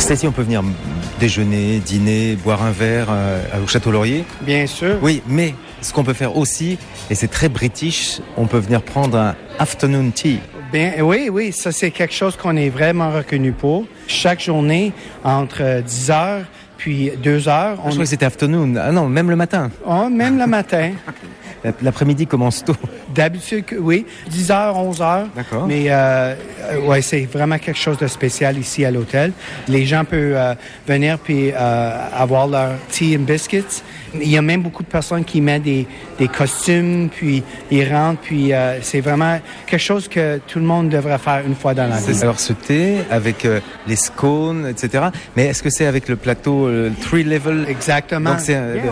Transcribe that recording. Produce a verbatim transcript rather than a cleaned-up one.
Stacy, on peut venir déjeuner, dîner, boire un verre euh, au Château Laurier. Bien sûr. Oui, mais ce qu'on peut faire aussi, et c'est très british, on peut venir prendre un afternoon tea. Bien, oui, oui, ça c'est quelque chose qu'on est vraiment reconnu pour. Chaque journée, entre dix heures puis deux heures. On... Je crois que c'était afternoon. Ah non, même le matin. Oh, même le matin. L'après-midi commence tôt. D'habitude, oui, dix heures, onze heures. D'accord. Mais euh, ouais, c'est vraiment quelque chose de spécial ici à l'hôtel. Les gens peuvent euh, venir puis euh, avoir leur tea and biscuits. Il y a même beaucoup de personnes qui mettent des, des costumes, puis ils rentrent, puis euh, c'est vraiment quelque chose que tout le monde devrait faire une fois dans la vie. Alors ce thé avec euh, les scones, et cetera. Mais est-ce que c'est avec le plateau euh, three level? Exactement. Donc c'est, euh, yeah.